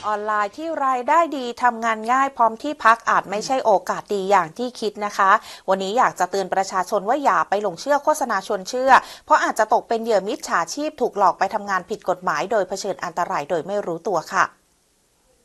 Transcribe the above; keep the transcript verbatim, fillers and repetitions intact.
ออนไลน์ที่รายได้ดีทำงานง่ายพร้อมที่พักอาจไม่ใช่โอกาสดีอย่างที่คิดนะคะวันนี้อยากจะเตือนประชาชนว่าอย่าไปหลงเชื่อโฆษณาชวนเชื่อเพราะอาจจะตกเป็นเหยื่อมิจฉาชีพถูกหลอกไปทำงานผิดกฎหมายโดยเผชิญอันตรายโดยไม่รู้ตัวค่ะ